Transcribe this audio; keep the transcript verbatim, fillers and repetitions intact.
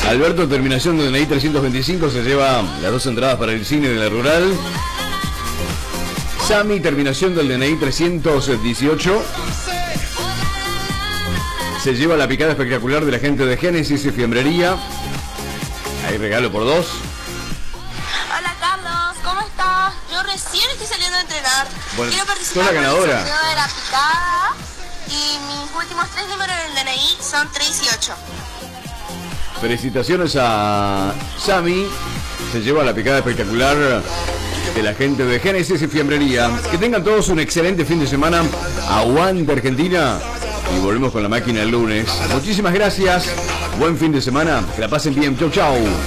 Alberto, terminación de D N I trescientos veinticinco, se lleva las dos entradas para el cine de la Rural. Sami, terminación del D N I trescientos dieciocho, se lleva la picada espectacular de la gente de Génesis y Fiambrería. Hay regalo por dos. Hola Carlos, ¿cómo estás? Yo recién estoy saliendo a entrenar. Bueno, quiero participar sos la ganadora. en el sorteo de la picada y mis últimos tres números del D N I son tres y ocho. Felicitaciones a Sami, se lleva la picada espectacular de la gente de Génesis y Fiambrería. Que tengan todos un excelente fin de semana. Aguante Argentina. Y volvemos con la máquina el lunes. Muchísimas gracias. Buen fin de semana. Que la pasen bien. Chau, chau.